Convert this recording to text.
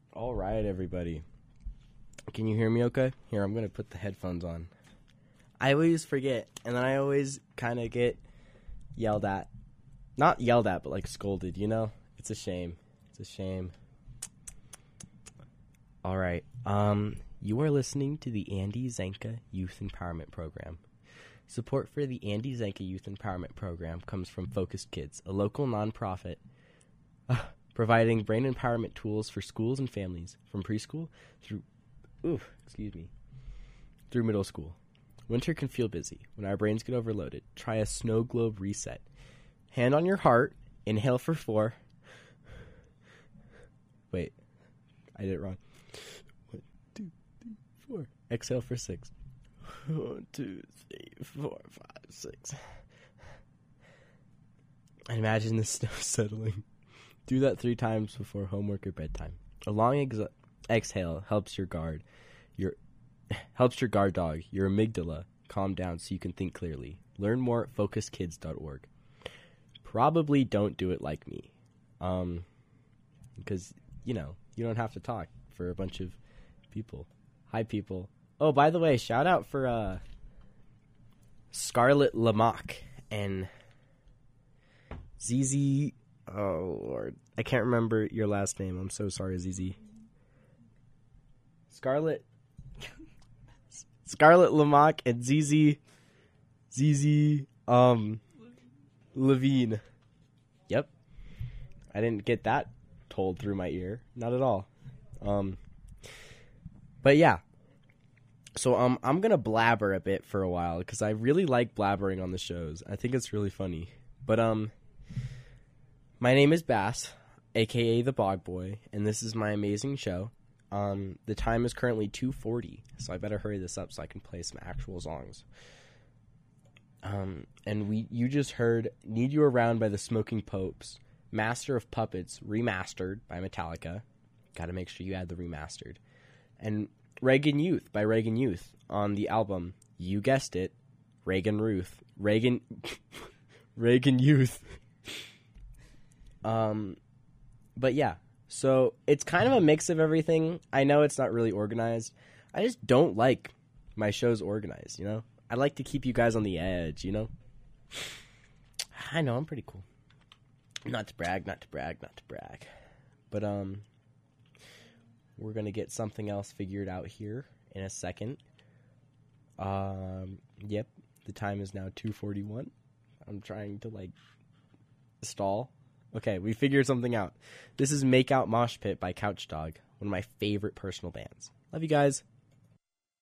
All right, everybody. Can you hear me okay? Here, I'm going to put the headphones on. I always forget, and then I always kind of get yelled at. Not yelled at, but like scolded, you know? It's a shame. It's a shame. All right. You are listening to the Andy Zanka Youth Empowerment Program. Support for the Andy Zanka Youth Empowerment Program comes from Focused Kids, a local nonprofit providing brain empowerment tools for schools and families from preschool through middle school. Winter can feel busy. When our brains get overloaded, try a snow globe reset. Hand on your heart, inhale for 4. Wait, I did it wrong. 1, 2, 3, 4. Exhale for 6. 1, 2, 3, 4, 5, 6. And imagine the snow settling. Do that 3 times before homework or bedtime. A long exhale helps your guard dog, your amygdala, calm down so you can think clearly. Learn more at focusedkids.org. Probably don't do it like me. Because, you don't have to talk for a bunch of people. Hi, people. Oh, by the way, shout out for Scarlett Lamock and ZZ. Oh, Lord. I can't remember your last name. I'm so sorry, ZZ. Scarlett Lamock and ZZ Levine. Yep. I didn't get that told through my ear. Not at all. But yeah. So I'm going to blabber a bit for a while because I really like blabbering on the shows. I think it's really funny. But my name is Bass, a.k.a. the Bog Boy, and this is my amazing show. The time is currently 2:40, so I better hurry this up so I can play some actual songs. And you just heard Need You Around by the Smoking Popes, Master of Puppets remastered by Metallica. Got to make sure you add the remastered. And Reagan Youth by Reagan Youth on the album, you guessed it, Reagan Youth. But yeah, so it's kind of a mix of everything. I know it's not really organized. I just don't like my shows organized, I like to keep you guys on the edge, I know, I'm pretty cool. Not to brag. But, we're going to get something else figured out here in a second. Yep, the time is now 2:41. I'm trying to, stall. Okay, we figured something out. This is Make Out Mosh Pit by Couch Dog, one of my favorite personal bands. Love you guys.